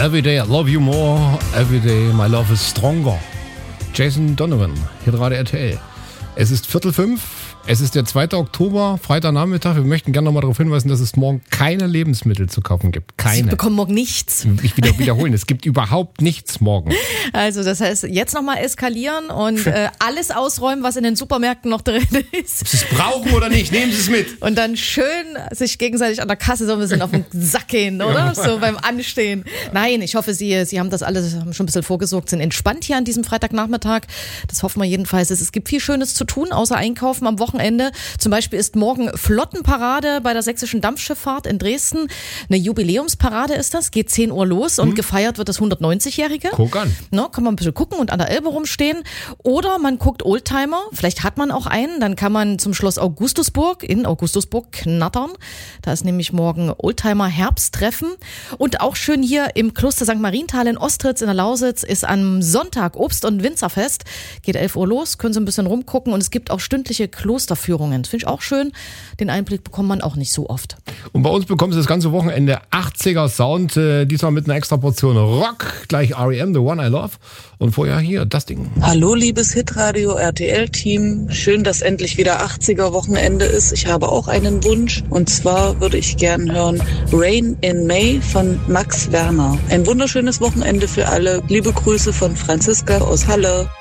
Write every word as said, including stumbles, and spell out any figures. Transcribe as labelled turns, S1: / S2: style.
S1: Every day I love you more, every day my love is stronger. Jason Donovan, hier gerade R T L. Es ist Viertel fünf, es ist der zweite Oktober, Freitagnachmittag. Wir möchten gerne nochmal darauf hinweisen, dass es morgen keine Lebensmittel zu kaufen gibt. Keine.
S2: Sie bekommen morgen nichts.
S1: Ich wieder wiederholen, es gibt überhaupt nichts morgen.
S2: Also das heißt, jetzt nochmal eskalieren und äh, alles ausräumen, was in den Supermärkten noch drin ist.
S1: Ob Sie es brauchen oder nicht, nehmen Sie es mit.
S2: Und dann schön sich gegenseitig an der Kasse so ein bisschen auf den Sack gehen, oder? So beim Anstehen. Nein, ich hoffe, Sie, Sie haben das alles haben schon ein bisschen vorgesorgt, sind entspannt hier an diesem Freitagnachmittag. Das hoffen wir jedenfalls. Es gibt viel Schönes zu tun, außer Einkaufen am Wochenende. Zum Beispiel ist morgen Flottenparade bei der Sächsischen Dampfschifffahrt in Dresden. Eine Jubiläumsparade ist das, geht zehn Uhr los und hm. gefeiert wird das hundertneunzigjährige.
S1: Guck an.
S2: No, kann man ein bisschen gucken und an der Elbe rumstehen. Oder man guckt Oldtimer, vielleicht hat man auch einen, dann kann man zum Schloss Augustusburg in Augustusburg knattern. Da ist nämlich morgen Oldtimer Herbsttreffen. Und auch schön hier im Kloster Sankt Marienthal in Ostritz in der Lausitz ist am Sonntag Obst- und Winzerfest. Geht elf Uhr los, können Sie ein bisschen rumgucken und es gibt auch stündliche Klosterführungen. Das finde ich auch schön. Den Einblick bekommt man auch nicht so oft.
S1: Und bei uns bekommen Sie das ganze Wochenende achtziger Sound, äh, diesmal mit einer extra Portion Rock. Gleich R E M, The One I Love. Und vorher hier das Ding.
S3: Hallo liebes Hitradio R T L-Team. Schön, dass endlich wieder achtziger Wochenende ist. Ich habe auch einen Wunsch. Und zwar würde ich gern hören Rain in May von Max Werner. Ein wunderschönes Wochenende für alle. Liebe Grüße von Franziska aus Halle.